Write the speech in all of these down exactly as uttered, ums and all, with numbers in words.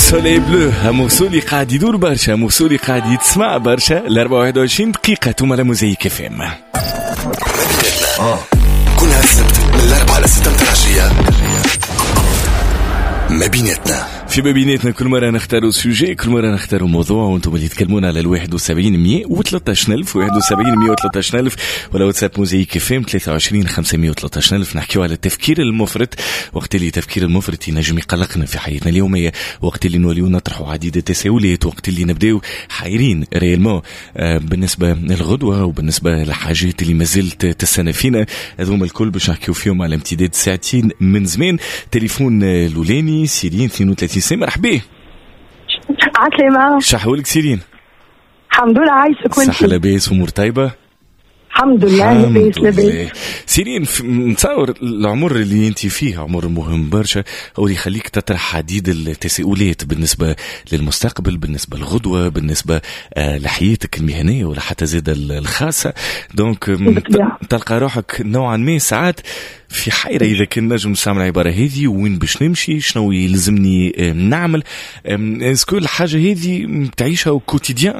سولي بلو موصولي قاعد يدور برشا، موصولي قاعد يتسمع برشا. الأربعة واحد وعشرين دقيقة توما لا موزيك فيم. اه كلها السبت من الأربعة لستة متاع العشية ما بيناتنا. في ما بيناتنا كل مرة نختاروا سوجي، كل مرة نختاروا موضوع، وانتم اللي تكلمون على الواحد وسبعين مية وثلاثة ألف واحد وسبعين مية وثلاثة ألف ولا واتساب موزيك فيم ثلاثة وعشرين خمسمية وثلاثة ألف. نحكيو على التفكير المفرط، وقت اللي التفكير المفرط ينجم يقلقنا في حياتنا اليومية، وقت اللي نوليو نطرحوا عديد التساؤلات، وقت اللي نبداو حيرين ريالمون بالنسبة للغدوة وبالنسبة للحاجات اللي مازلت تستنى فينا. هذوما الكل باش نحكيو فيهم على امتداد ساعتين من زمان. تليفون لولاني سيرين اثنين وثلاثين سنة. مرحبا. عسلامة. شحولك سيرين؟ الحمد لله عايشك وانت؟ صحة لاباس أمور طيبة؟ الحمد لله لاباس لاباس. سيرين نتصور العمر اللي انت فيه عمر مهم برشا، هو اللي يخليك تطرح عديد التساؤلات بالنسبة للمستقبل، بالنسبة للغدوة، بالنسبة آه لحياتك المهنية ولا حتى زادة الخاصة. دونك تلقى روحك نوعا ما ساعات في حيرة إذا كان نجم نستعمل العبارة هذه، وين باش نمشي، شنو يلزمني نعمل. اسكو الحاجة هذه تعيشها او كوتيديان؟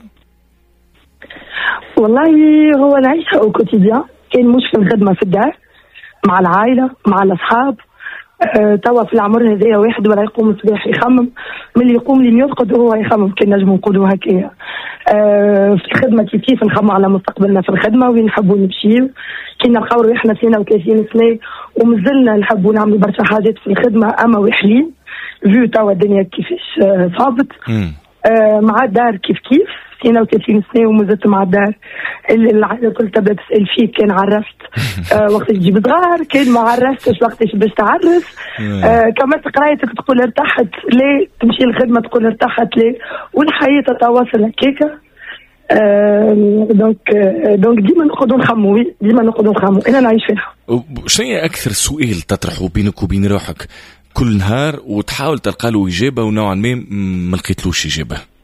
والله هو نعيشها او كوتيديان، كان مش في الخدمة، في الدار مع العائلة مع الأصحاب. أه توا في العمر هذايا واحد ولا يقوم الصباح يخمم من اللي يقوم لي يرقد وهو يخمم، كان نجم نقولوا هكايا. أه في الخدمة كيف كيف نخمم على مستقبلنا في الخدمة وين نحبوا نمشيو. كي نلقاو روحنا اثنين وثلاثين سنة ومازلنا نحبوا نعملوا برشا حاجات في الخدمة، أما وحلين فيو توا الدنيا كيفاش أه صابت. أه مع الدار كيف كيف اثنين وثلاثين سنة ومازلت مع الدار. العائلة كل تبدا تسأل فيك، كان عرفت آه وقت تجيب صغار، كان ما عرفتش وقتاش باش تعرف. آه كما قرايتك تقول ارتحت ليه، تمشي الخدمة تقول ارتحت ليه، والحياة تتواصل هكاكا. آه دونك آه دونك ديما نقعدوا نخموا، ديما نقعدوا نخموا. انا نعيش فيها. شنو هي اكثر سؤال تطرحه بينك وبين روحك كل نهار وتحاول تلقى له اجابه ونوعا ما ما لقيتلوش اجابه؟